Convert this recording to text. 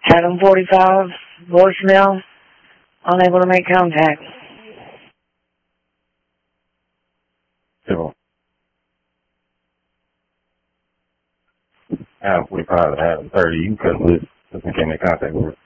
Adam 45, voicemail, unable to make contact. Sure. Adam 45 and Adam 30, you can cut this. Just can't make contact with